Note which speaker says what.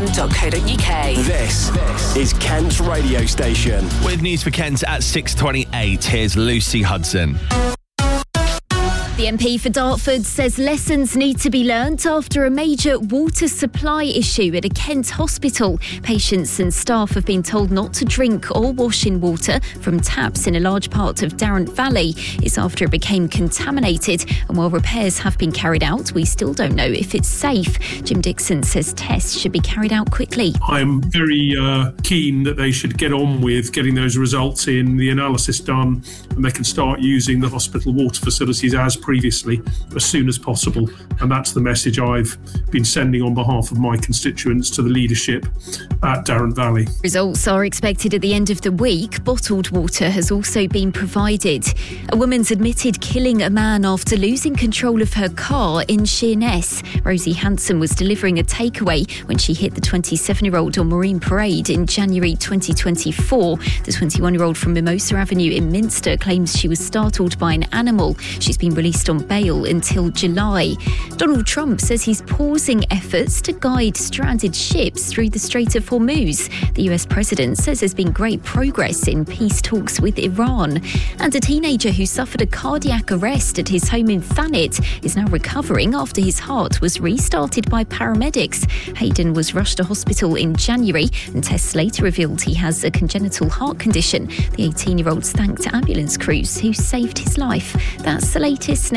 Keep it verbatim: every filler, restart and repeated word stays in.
Speaker 1: m dot co dot u k.
Speaker 2: This is Kent's radio station.
Speaker 3: With news for Kent at six twenty-eight, here's Lucy Hudson.
Speaker 4: The M P for Dartford says lessons need to be learnt after a major water supply issue at a Kent hospital. Patients and staff have been told not to drink or wash in water from taps in a large part of Darrant Valley. It's after it became contaminated, and while repairs have been carried out, we still don't know if it's safe. Jim Dixon says tests should be carried out quickly.
Speaker 5: I'm very uh, keen that they should get on with getting those results in, the analysis done, and they can start using the hospital water facilities as previously as soon as possible. And that's the message I've been sending on behalf of my constituents to the leadership at Darrant Valley.
Speaker 4: Results are expected at the end of the week. Bottled water has also been provided. A woman's admitted killing a man after losing control of her car in Sheerness. Rosie Hanson was delivering a takeaway when she hit the twenty-seven-year-old on Marine Parade in January twenty twenty-four. The twenty-one-year-old from Mimosa Avenue in Minster claims she was startled by an animal. She's been released on bail until July. Donald Trump says he's pausing efforts to guide stranded ships through the Strait of Hormuz. The U S president says there's been great progress in peace talks with Iran. And a teenager who suffered a cardiac arrest at his home in Thanet is now recovering after his heart was restarted by paramedics. Hayden was rushed to hospital in January, and tests later revealed he has a congenital heart condition. The eighteen-year-old thanked ambulance crews who saved his life. That's the latest.